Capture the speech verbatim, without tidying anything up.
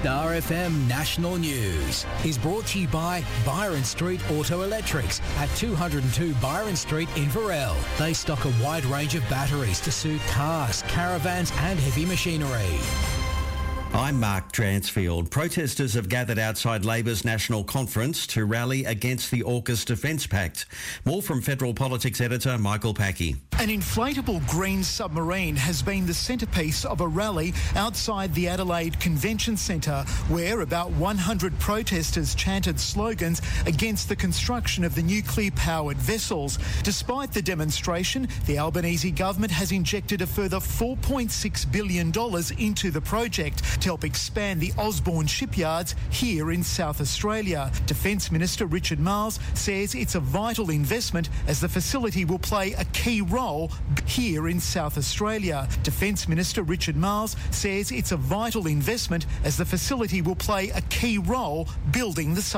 Star F M National News is brought to you by Byron Street Auto Electrics at two oh two Byron Street in Varel. They stock a wide range of batteries to suit cars, caravans and heavy machinery. I'm Mark Dransfield. Protesters have gathered outside Labor's National Conference to rally against the AUKUS Defence Pact. More from Federal Politics editor Michael Packey. An inflatable green submarine has been the centrepiece of a rally outside the Adelaide Convention Centre, where about one hundred protesters chanted slogans against the construction of the nuclear-powered vessels. Despite the demonstration, the Albanese government has injected a further four point six billion dollars into the project to help expand the Osborne shipyards here in South Australia. Defence Minister Richard Marles says it's a vital investment as the facility will play a key role here in South Australia. Defence Minister Richard Marles says it's a vital investment as the facility will play a key role building the